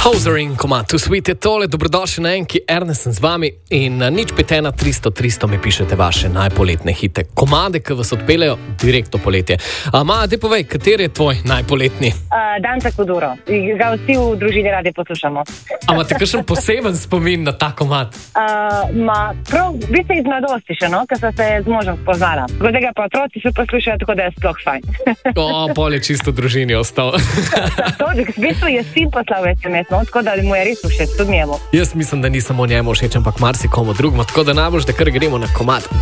Hozering, komad, tu sweet je tole, dobrodošli na enki, Ernest sem z vami in na nič 51300 mi pišete vaše najpoletne hite. Komade, ki vas odpeljejo direktno poletje. Maja, te povej, kateri je tvoj najpoletni? Danca Kuduro, ga vsi v družini radi poslušamo. A imate kakšen poseben spomin na ta komad? Vi ste iz mladosti še, no, ker so se z možem spoznala. Tako da ga pa otroci se poslušajo, tako da je sploh fajn. Pol je čisto v družini ostal. V bistvu je sin poslal SMS, no, tako da mu je res všeč, tudi njemu. Jaz mislim, da ni samo njemu všeč, ampak marsikomu drugemu, tako da najbolj, da kar gremo na komad.